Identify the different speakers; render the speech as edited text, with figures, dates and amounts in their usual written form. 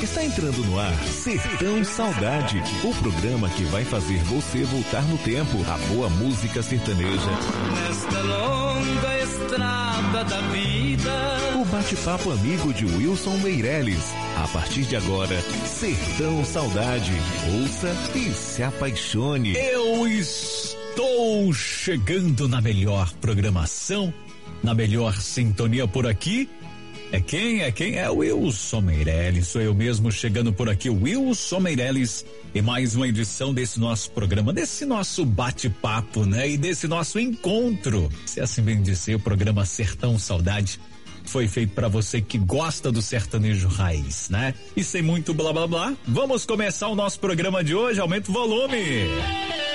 Speaker 1: Está entrando no ar Sertão Saudade, o programa que vai fazer você voltar no tempo. A boa música sertaneja.
Speaker 2: Nesta longa estrada da vida.
Speaker 1: O bate-papo amigo de Wilson Meirelles. A partir de agora, Sertão Saudade. Ouça e se apaixone.
Speaker 3: Eu estou chegando na melhor programação, na melhor sintonia por aqui. É quem? É o Wilson Meirelles, sou eu mesmo chegando por aqui, Wilson Meirelles, e mais uma edição desse nosso programa, desse nosso bate-papo, né? E desse nosso encontro, se assim bem dizer, o programa Sertão Saudade foi feito para você que gosta do sertanejo raiz, né? E sem muito blá blá blá, vamos começar o nosso programa de hoje, aumenta o volume.